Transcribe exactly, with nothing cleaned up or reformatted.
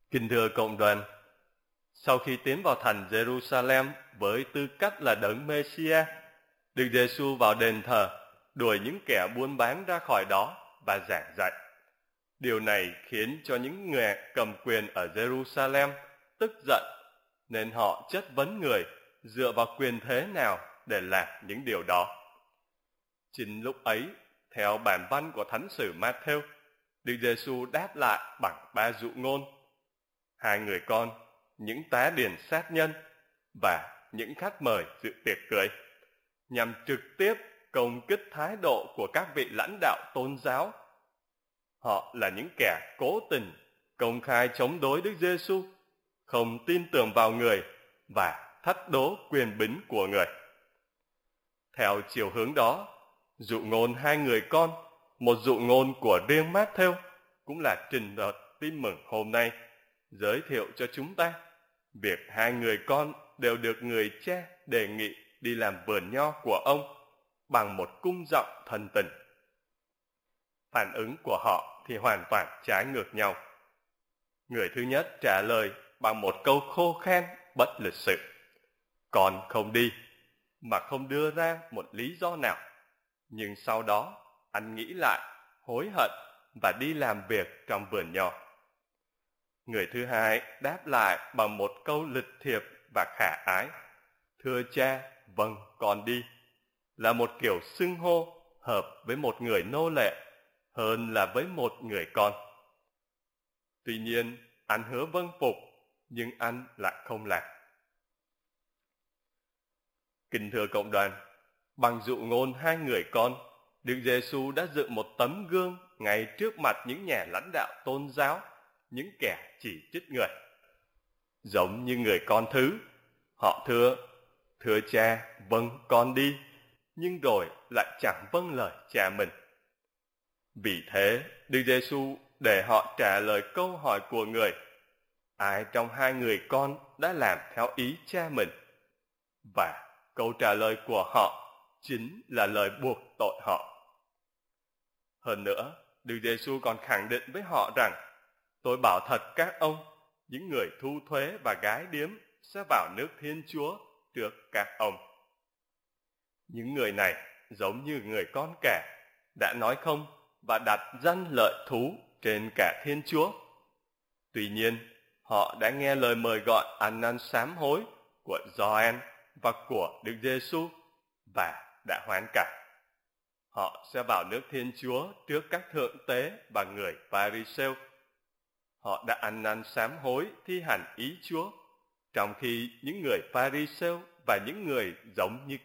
Kính thưa cộng đoàn, sau khi tiến vào thành Jerusalem với tư cách là đấng Mêsia, Đức Giêsu vào đền thờ đuổi những kẻ buôn bán ra khỏi đó và giảng dạy. Điều này khiến cho những người cầm quyền ở Jerusalem tức giận, nên họ chất vấn người dựa vào quyền thế nào để làm những điều đó. Chính lúc ấy, theo bản văn của Thánh sử Ma-thêu, Đức Giêsu đáp lại bằng ba dụ ngôn: hai người con, những tá điền sát nhân và những khách mời dự tiệc cưới, nhằm trực tiếp công kích thái độ của các vị lãnh đạo tôn giáo. Họ là những kẻ cố tình công khai chống đối Đức Giêsu, không tin tưởng vào người và thách đố quyền bính của người. Theo chiều hướng đó, dụ ngôn hai người con, một dụ ngôn của riêng Ma-thêu, cũng là trình đợt tin mừng hôm nay, giới thiệu cho chúng ta việc hai người con đều được người cha đề nghị đi làm vườn nho của ông bằng một cung giọng thân tình. Phản ứng của họ thì hoàn toàn trái ngược nhau. Người thứ nhất trả lời bằng một câu khô khan bất lịch sự: "Con không đi", mà không đưa ra một lý do nào. Nhưng sau đó, anh nghĩ lại, hối hận và đi làm việc trong vườn nho. Người thứ hai đáp lại bằng một câu lịch thiệp và khả ái: "Thưa cha, vâng, con đi", là một kiểu xưng hô hợp với một người nô lệ hơn là với một người con. Tuy nhiên, anh hứa vâng phục, nhưng anh lại không làm. Kính thưa cộng đoàn, bằng dụ ngôn hai người con, Đức Giêsu đã dựng một tấm gương ngay trước mặt những nhà lãnh đạo tôn giáo, những kẻ chỉ trích người. Giống như người con thứ, họ thưa: "Thưa cha, vâng, con đi", nhưng rồi lại chẳng vâng lời cha mình. Vì thế, Đức Giêsu để họ trả lời câu hỏi của người: ai trong hai người con đã làm theo ý cha mình? Và câu trả lời của họ chính là lời buộc tội họ. Hơn nữa, Đức Giêsu còn khẳng định với họ rằng: "Tôi bảo thật các ông, những người thu thuế và gái điếm sẽ vào nước Thiên Chúa trước các ông." Những người này giống như người con cả, đã nói không và đặt danh lợi thú trên cả Thiên Chúa. Tuy nhiên, họ đã nghe lời mời gọi ăn năn sám hối của Gioan và của Đức Giêsu và đã hoán cải. Họ sẽ vào nước Thiên Chúa trước các thượng tế và người Pha-ri-sêu. Họ đã ăn năn sám hối thi hành ý Chúa, trong khi những người Pha-ri-sêu và những người giống như